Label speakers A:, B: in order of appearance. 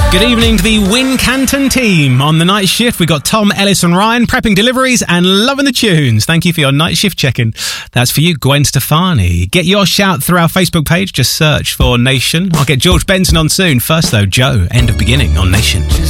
A: Good evening to the Wincanton team. On the night shift, we've got Tom, Ellis and Ryan prepping deliveries and loving the tunes. Thank you for your night shift check-in. That's for you, Gwen Stefani. Get your shout through our Facebook page. Just search for Nation. I'll get George Benson on soon. First, though, Joe, End of Beginning on Nation.